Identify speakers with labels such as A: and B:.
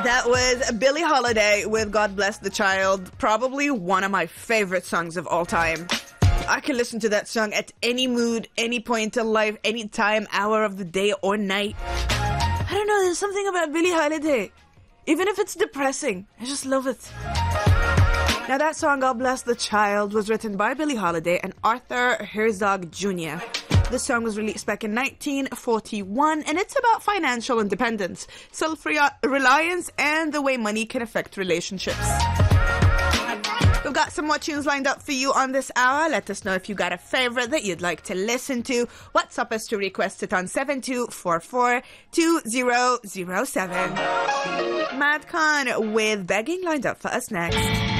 A: That was Billie Holiday with God Bless the Child, probably one of my favorite songs of all time. I can listen to that song at any mood, any point in life, any time, hour of the day or night. I don't know, there's something about Billie Holiday. Even if it's depressing, I just love it. Now that song, God Bless the Child, was written by Billie Holiday and Arthur Herzog Jr. This song was released back in 1941, and it's about financial independence, self-reliance, and the way money can affect relationships. We've got some more tunes lined up for you on this hour. Let us know if you got a favorite that you'd like to listen to. WhatsApp us to request it on 7244-2007. Mad Khan with Begging lined up for us next.